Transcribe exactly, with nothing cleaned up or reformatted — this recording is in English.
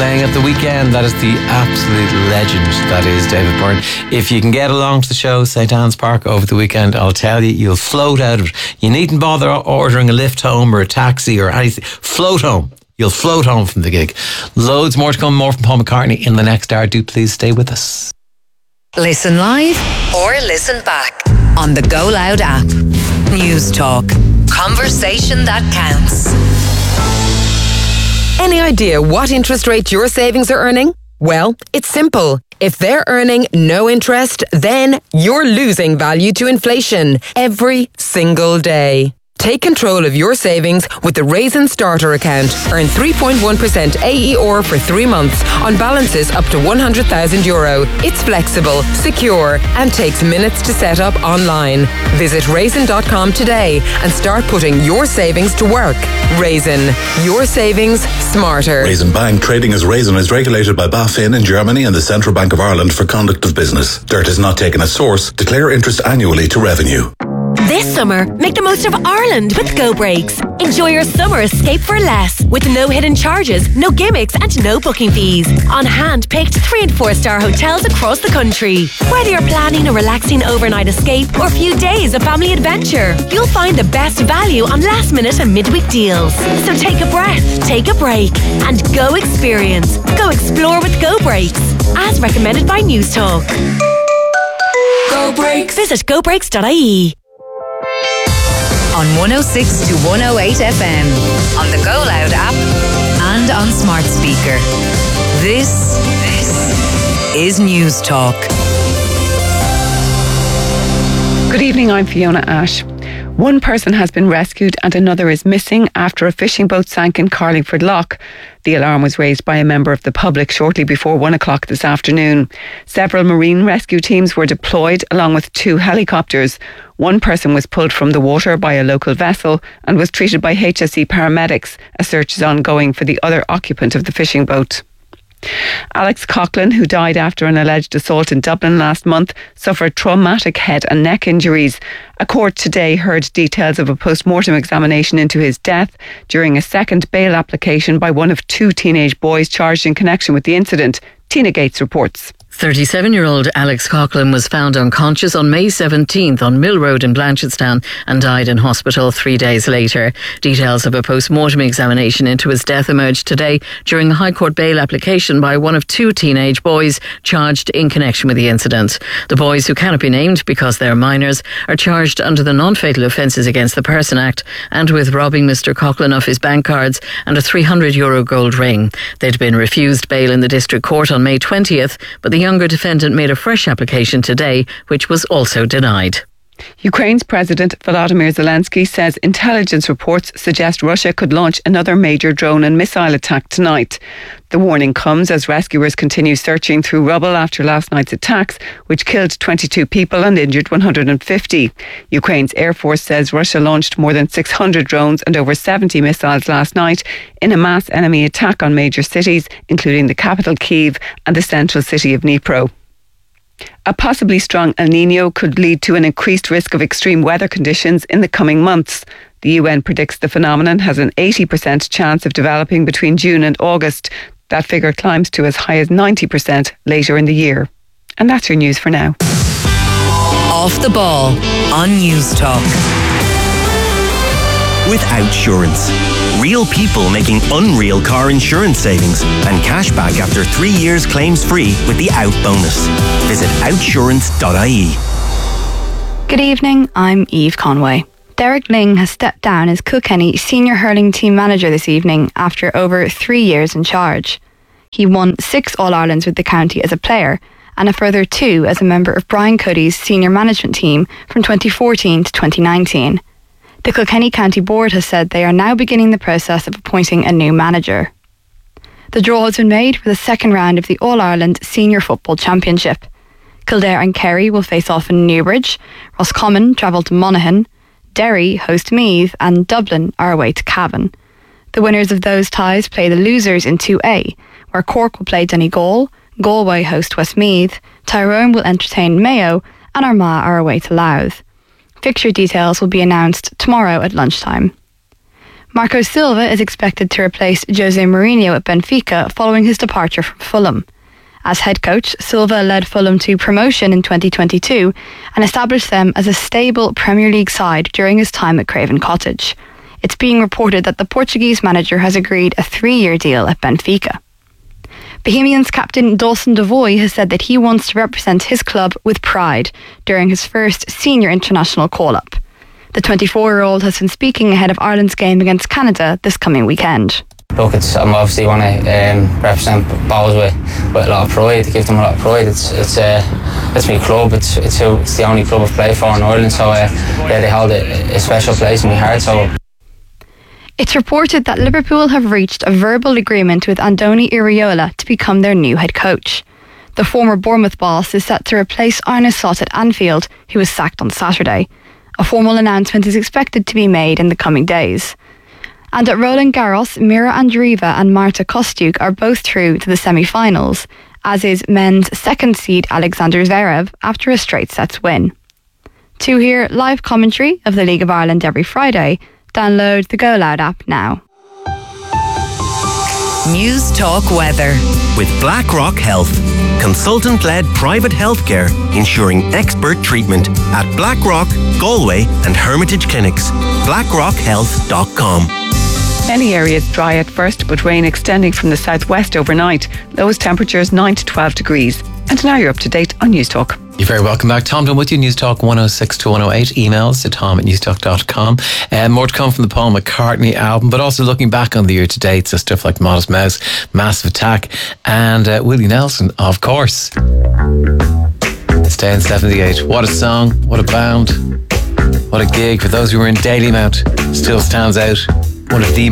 playing at the weekend. That is the absolute legend that is David Byrne. If you can get along to the show, St Anne's Park, over the weekend, I'll tell you, you'll float out of it. You needn't bother ordering a lift home or a taxi or anything. Float home. You'll float home from the gig. Loads more to come, more from Paul McCartney in the next hour. Do please stay with us. Listen live or listen back on the Go Loud app. News Talk. Conversation that counts. Any idea what interest rate your savings are earning? Well, it's simple. If they're earning no interest, then you're losing value to inflation every single day. Take control of your savings with the Raisin Starter account. Earn three point one percent A E R for three months on balances up to one hundred thousand euro. It's flexible, secure, and takes minutes to set up online. Visit raisin dot com today and start putting your savings to work. Raisin, your savings smarter. Raisin Bank, trading as Raisin, is regulated by BaFin in Germany and the Central Bank of Ireland for conduct of business. Dirt is not taken as source. Declare interest annually to revenue. This summer, make the most of Ireland with Go Breaks. Enjoy your summer escape for less, with no hidden charges, no gimmicks and no booking fees. On hand-picked three and four star hotels across the country. Whether you're planning a relaxing overnight escape or a few days of family adventure, you'll find the best value on last minute and midweek deals. So take a breath, take a break and go experience. Go explore with Go Breaks, as recommended by News Talk. Go Breaks. Visit go breaks dot I E. On one oh six to one oh eight F M, on the Go Loud app, and on smart speaker. This, this is News Talk. Good evening, I'm Fiona Ash. One person has been rescued and another is missing after a fishing boat sank in Carlingford Loch. The alarm was raised by a member of the public shortly before one o'clock this afternoon. Several marine rescue teams were deployed along with two helicopters. One person was pulled from the water by a local vessel and was treated by H S E paramedics. A search is ongoing for the other occupant of the fishing boat. Alex Coughlin, who died after an alleged assault in Dublin last month, suffered traumatic head and neck injuries. A court today heard details of a post-mortem examination into his death during a second bail application by one of two teenage boys charged in connection with the incident. Tina Gates reports. thirty-seven-year-old Alex Coughlin was found unconscious on May seventeenth on Mill Road in Blanchardstown and died in hospital three days later. Details of a post-mortem examination into his death emerged today during a High Court bail application by one of two teenage boys charged in connection with the incident. The boys, who cannot be named because they're minors, are charged under the Non-Fatal Offences Against the Person Act and with robbing Mr Coughlin of his bank cards and a three hundred euro gold ring. They'd been refused bail in the District Court on May twentieth, but the younger defendant made a fresh application today, which was also denied. Ukraine's President Volodymyr Zelensky says intelligence reports suggest Russia could launch another major drone and missile attack tonight. The warning comes as rescuers continue searching through rubble after last night's attacks, which killed twenty-two people and injured one hundred fifty. Ukraine's Air Force says Russia launched more than six hundred drones and over seventy missiles last night in a mass enemy attack on major cities, including the capital Kyiv and the central city of Dnipro. A possibly strong El Niño could lead to an increased risk of extreme weather conditions in the coming months. The U N predicts the phenomenon has an eighty percent chance of developing between June and August. That figure climbs to as high as ninety percent later in the year. And that's your news for now. Off the ball on News Talk. With Outsurance. Real people making unreal car insurance savings and cash back after three years claims free with the Out bonus. Visit outsurance dot I E. Good evening, I'm Eve Conway. Derek Ling has stepped down as Kilkenny senior hurling team manager this evening after over three years in charge. He won six All-Irelands with the county as a player and a further two as a member of Brian Cuddy's senior management team from twenty fourteen to twenty nineteen. The Kilkenny County Board has said they are now beginning the process of appointing a new manager. The draw has been made for the second round of the All-Ireland Senior Football Championship. Kildare and Kerry will face off in Newbridge, Roscommon travel to Monaghan, Derry host Meath and Dublin are away to Cavan. The winners of those ties play the losers in two A, where Cork will play Donegal, Galway host Westmeath, Tyrone will entertain Mayo and Armagh are away to Louth. Fixture details will be announced tomorrow at lunchtime. Marco Silva is expected to replace Jose Mourinho at Benfica following his departure from Fulham. As head coach, Silva led Fulham to promotion in twenty twenty-two and established them as a stable Premier League side during his time at Craven Cottage. It's being reported that the Portuguese manager has agreed a three-year deal at Benfica. Bohemians captain Dawson Devoy has said that he wants to represent his club with pride during his first senior international call-up. The twenty-four-year-old has been speaking ahead of Ireland's game against Canada this coming weekend. Look, it's, I'm obviously want to um, represent Bohs with, with a lot of pride, give them a lot of pride. It's it's uh, it's my club, it's it's, who, it's the only club I've played for in Ireland, so uh, yeah, they hold a, a special place in my heart. So. It's reported that Liverpool have reached a verbal agreement with Andoni Iraola to become their new head coach. The former Bournemouth boss is set to replace Arne Slot at Anfield, who was sacked on Saturday. A formal announcement is expected to be made in the coming days. And at Roland Garros, Mira Andreeva and Marta Kostyuk are both through to the semi-finals, as is men's second seed Alexander Zverev after a straight sets win. To hear live commentary of the League of Ireland every Friday, download the Go Loud app now. News Talk Weather. With BlackRock Health, consultant-led private healthcare ensuring expert treatment at BlackRock, Galway and Hermitage Clinics. blackrock health dot com. Many areas dry at first, but rain extending from the southwest overnight. Lowest temperatures nine to twelve degrees. And now you're up to date on News Talk. You're very welcome back. Tom Dunn with you, News Talk one oh six to one oh eight. Emails to tom at newstalk dot com. Uh, more to come from the Paul McCartney album, but also looking back on the year to date, so stuff like Modest Mouse, Massive Attack, and uh, Willie Nelson, of course. It's Day in seventy-eight. What a song, what a band, what a gig. For those who were in Daily Mount, still stands out. One of the